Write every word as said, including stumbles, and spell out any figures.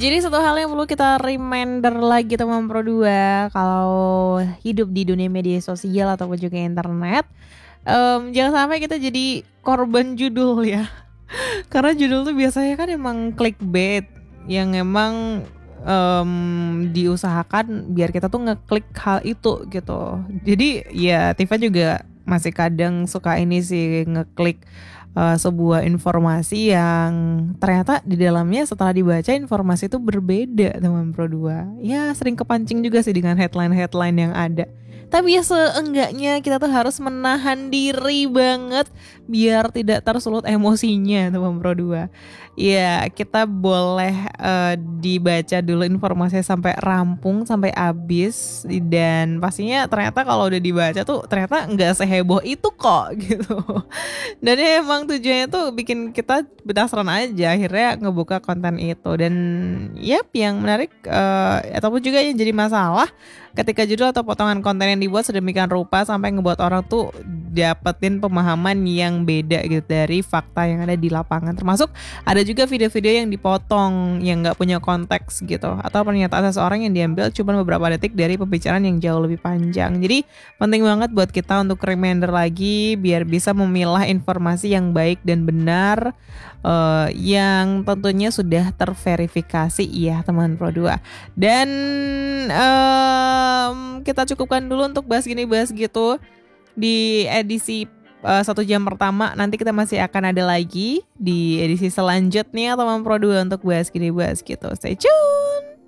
Jadi satu hal yang perlu kita reminder lagi teman Pro dua, kalau hidup di dunia media sosial ataupun juga internet, mmm, jangan sampai kita jadi korban judul ya. Karena judul tuh biasanya kan emang clickbait yang emang, mmm, diusahakan biar kita tuh ngeklik hal itu gitu. Jadi ya Tifa juga masih kadang suka ini sih ngeklik, eee, sebuah informasi yang ternyata di dalamnya setelah dibaca informasi itu berbeda teman Pro dua. Ya sering kepancing juga sih dengan headline-headline yang ada. Tapi ya seenggaknya kita tuh harus menahan diri banget biar tidak tersulut emosinya teman Pro dua. Ya kita boleh, eee, dibaca dulu informasinya sampai rampung, sampai habis, dan pastinya ternyata kalau udah dibaca tuh ternyata nggak seheboh itu kok gitu. Dan ya emang tujuannya tuh bikin kita penasaran aja akhirnya ngebuka konten itu. Dan yap yang menarik, eee, ataupun juga yang jadi masalah ketika judul atau potongan konten yang dibuat sedemikian rupa sampai ngebuat orang tuh dapetin pemahaman yang beda gitu dari fakta yang ada di lapangan. Termasuk ada juga video-video yang dipotong yang nggak punya konteks gitu, atau pernyataan seseorang yang diambil cuma beberapa detik dari pembicaraan yang jauh lebih panjang. Jadi penting banget buat kita untuk reminder lagi biar bisa memilah informasi yang baik dan benar, uh, yang tentunya sudah terverifikasi ya teman Pro dua. Dan um, kita cukupkan dulu untuk bahas gini bahas gitu di edisi uh, satu jam pertama. Nanti kita masih akan ada lagi di edisi selanjutnya teman Pro dua untuk bahas gini bahas gitu. Stay tune.